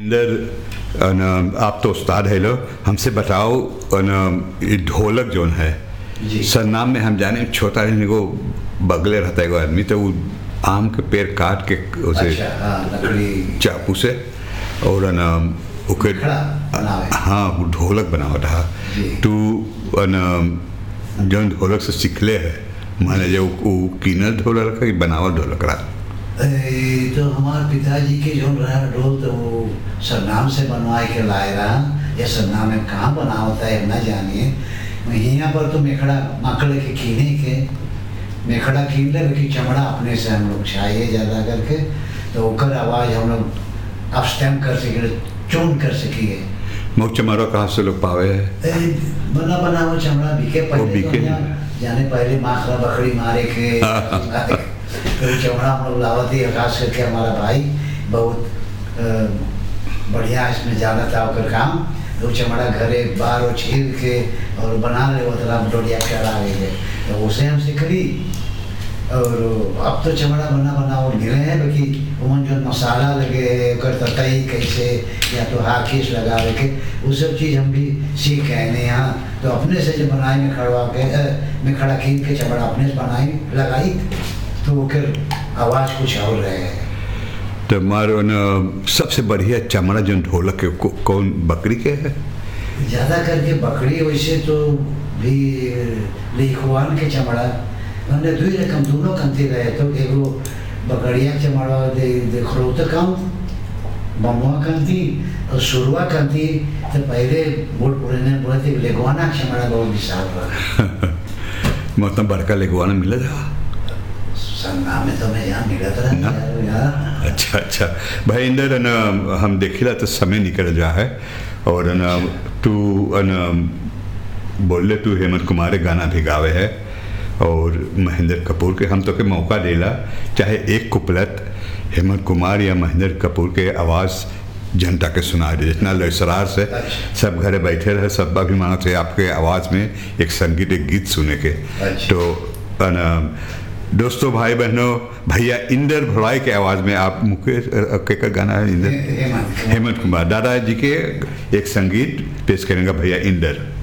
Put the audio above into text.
इंदर आप तो उस्ताद है लो, हमसे बताओ ये ढोलक जोन है सरनाम में हम जाने छोटा रहने को बगले रहता है आदमी तो वो आम के पेड़ काट के उसे चाकू से और हाँ वो ढोलक बनावट था तो जो ढोलक से सीखले है माने जो वो कीनर ढोलक है बनावट ढोलक रहा तो हमारे पिताजी के जो रहा ढोल तो वो सरनाम से बनवा के लाए रहा या सरनाम में कहाँ बना होता है न जानिए यहाँ पर तो मकड़े के कीने के मेखड़ा कीन ले कि चमड़ा अपने से हम लोग चाहिए ज़्यादा करके तो ओकर आवाज़ हम लोग अपस्टैम कर सके चून कर सकिए मुख चमड़ा कहाँ से लोग पावे है बना वो चमड़ा बिके पहले तो जाने पहले माखरा बकरी मारे के तो चमड़ा हम लोग लावती खास करके हमारा भाई बहुत बढ़िया इसमें जाना था और काम तो चमड़ा घरे बार और छील के और बना रहे वो तरह डोडिया चढ़ा गए तो उसे हम सीख ली और अब तो चमड़ा बना और गिरे हैं बाकी उमन जो मसाला लगे कर तई कैसे या तो हाकिस लगा के वो सब चीज़ हम भी सीख गए हैं यहाँ तो अपने से जो बनाई में खड़वा के में खड़ा कीन के चमड़ा अपने से बनाई लगाई तो फिर आवाज़ कुछ और रहे तो मारो न सबसे बढ़िया चमड़ा जो ढोलक है कौन बकरी के है ज़्यादा करके बकरी वैसे तो भी लिखवान के चमड़ा मैंने दुई रकम दोनों कंती रहे तो एगो बकरिया चमड़ा देखो तो कम बमुआ कंती और सुरवा कंती तो पहले बूढ़ पुराने बोले थे लेगवाना चमड़ा बहुत विशाल रहा मतलब बड़का लेगवाना मिला था संगा में तो मैं यहाँ मिला था यार अच्छा भाई इंदर हम देखिला तो समय निकल रहा है और तू बोले तू हेमंत कुमार गाना भी गावे है और महेंद्र कपूर के हम तो के मौका देला चाहे एक कुपलत हेमंत कुमार या महेंद्र कपूर के आवाज़ जनता के सुना दे जितना लसरार से सब घरे बैठे रहे सब अभिमान थे आपके आवाज़ में एक संगीत एक गीत सुने के तो दोस्तों भाई बहनों भैया इंदर भराई के आवाज़ में आप मुकेश केकर गाना है इंदर हेमंत कुमार दादाजी के एक संगीत पेश करेंगे भैया इंदर।